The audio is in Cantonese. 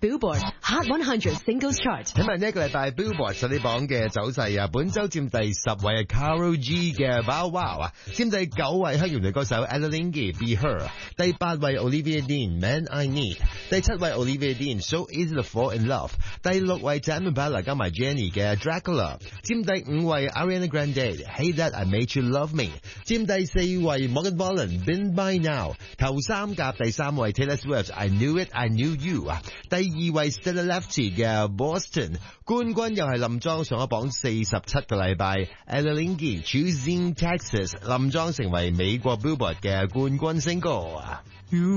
Billboard Hot 100 Singles Chart。 睇埋呢一個禮拜 Billboard 實力榜嘅走勢啊，本周佔第10位係 Karol G 嘅 Bow Wow 啊，佔第9位黑人女歌手 Adeline Be Her， 第8位 Olivia Dean Man I Need， 第7位 Olivia Dean So Easy to Fall in Love， 第6位 Tame Impala 加埋 Jenny 嘅 Dracula， 佔第5位 Ariana Grande Hey That I Made You Love Me， 佔第4位 Morgan Wallen Been By Now， 頭3甲第3位 Taylor Swift I Knew It I Knew You 啊，第2位 Stella Lefty 嘅 Boston， 冠軍又係林莊上咗榜47個禮拜 Adeline Choosing Texas， 林莊成為美國 Billboard 嘅冠軍新歌啊。